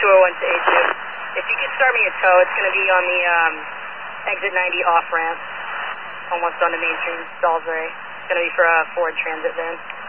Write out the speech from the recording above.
201 to A2. If you could start me a tow, it's going to be on the exit 90 off ramp, almost on the Main Street Salisbury. It's going to be for a Ford Transit van.